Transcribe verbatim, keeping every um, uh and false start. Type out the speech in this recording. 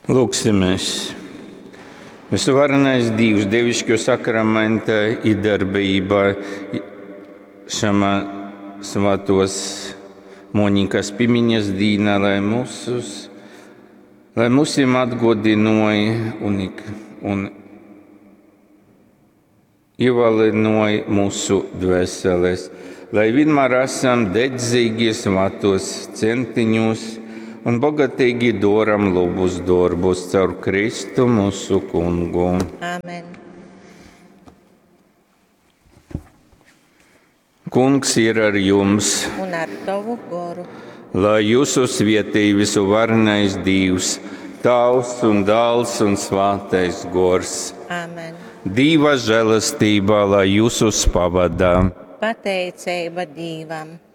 Lūksimies! Visvarenais Dievs, Dievišķo sakramenta iedarbība šamā svētos Moņikas pimiņas dīnā, lai mūsus, lai mūsim atgodinoja un, un ievalinoja mūsu dvēseles, lai vienmēr esam dedzīgi svētos centiņos un bogatīgi doram labus darbus caur Kristu mūsu kungu. Amen. Kungs ir ar jums, Un ar tavu goru. lai jūsu svētī visvarenais Dievs, Tēvs un Dēls un Svētais Gors. Amen. Dieva žēlastība, lai jūsus pavadā. Pateicība Dievam.